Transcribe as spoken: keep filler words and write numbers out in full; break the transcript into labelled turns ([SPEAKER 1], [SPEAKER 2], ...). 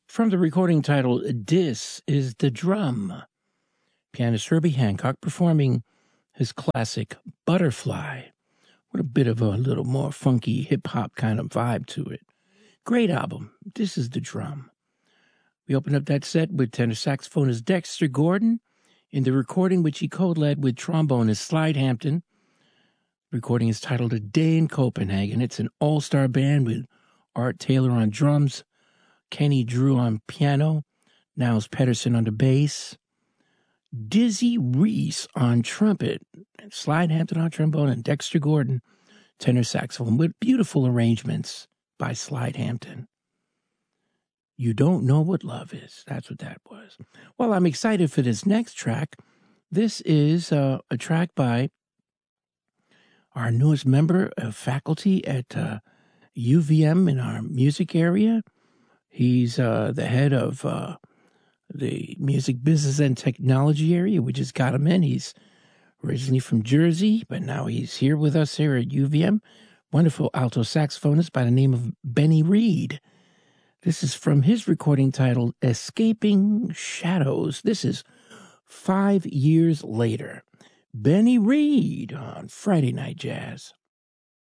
[SPEAKER 1] From the recording titled This is the Drum, pianist Herbie Hancock performing his classic Butterfly with a bit of a little more funky hip-hop kind of vibe to it. Great album. This is the Drum. We opened up that set with tenor saxophonist Dexter Gordon in the recording which he co-led with trombonist Slide Hampton. The recording is titled A Day in Copenhagen. It's an all-star band with Art Taylor on drums, Kenny Drew on piano, Niles Pedersen on the bass, Dizzy Reese on trumpet, Slide Hampton on trombone, and Dexter Gordon tenor saxophone with beautiful arrangements by Slide Hampton. You Don't Know What Love Is. That's what that was. Well, I'm excited for this next track. This is uh, a track by our newest member of faculty at uh, U V M in our music area. He's uh, the head of uh, the music business and technology area. We just got him in. He's originally from Jersey, but now he's here with us here at U V M. Wonderful alto saxophonist by the name of Benny Reed. This is from his recording titled Escaping Shadows. This is Five Years Later. Benny Reed on Friday Night Jazz.